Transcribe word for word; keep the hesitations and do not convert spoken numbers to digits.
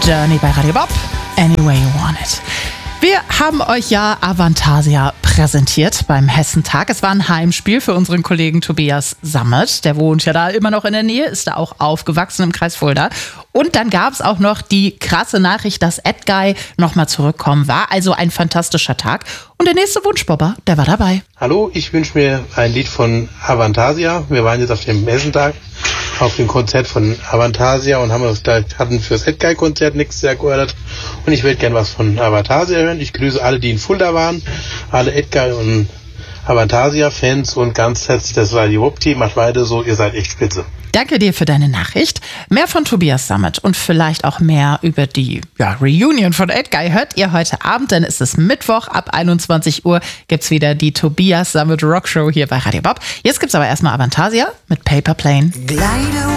Journey bei Radio Bob. Any way you want it. Wir haben euch ja Avantasia präsentiert beim Hessentag. Es war ein Heimspiel für unseren Kollegen Tobias Sammet. Der wohnt ja da immer noch in der Nähe, ist da auch aufgewachsen im Kreis Fulda. Und dann gab es auch noch die krasse Nachricht, dass Edguy nochmal zurückkommen war. Also ein fantastischer Tag. Und der nächste Wunschbobber, der war dabei. Hallo, ich wünsche mir ein Lied von Avantasia. Wir waren jetzt auf dem Hessentag, auf dem Konzert von Avantasia und haben uns da, hatten fürs Edguy-Konzert nächstes Jahr geordert. Und ich würde gern was von Avantasia hören. Ich grüße alle, die in Fulda waren, alle Edguy und Avantasia-Fans und ganz herzlich das Radio Bob-Team. Macht weiter so, ihr seid echt spitze. Danke dir für deine Nachricht. Mehr von Tobias Sammet und vielleicht auch mehr über die ja, Reunion von Edguy hört ihr heute Abend, denn es ist Mittwoch, ab einundzwanzig Uhr gibt's wieder die Tobias Sammet Rockshow hier bei Radio Bob. Jetzt gibt's aber erstmal Avantasia mit Paper Plane.